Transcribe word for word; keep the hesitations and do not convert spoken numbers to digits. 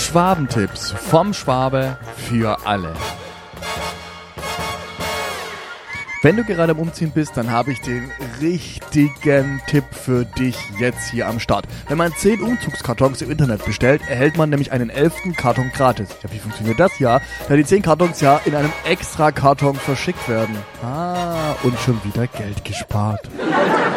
Schwabentipps vom Schwabe für alle. Wenn du gerade am Umziehen bist, dann habe ich den richtigen Tipp für dich jetzt hier am Start. Wenn man zehn Umzugskartons im Internet bestellt, erhält man nämlich einen elften Karton gratis. Ja, wie funktioniert das? Ja, da die zehn Kartons ja in einem extra Karton verschickt werden. Ah, und schon wieder Geld gespart.